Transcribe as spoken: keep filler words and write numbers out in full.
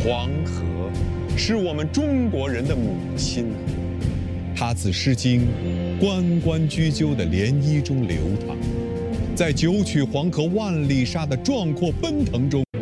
黄河是我们中国人的母亲，它自《诗经》“关关雎鸠”的涟漪中流淌，在九曲黄河万里沙的壮阔奔腾中。